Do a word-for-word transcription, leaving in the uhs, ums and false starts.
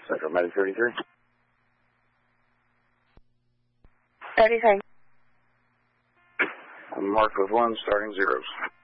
Central Medic thirty-three. thirty-three. I'm marked with one, starting zeros.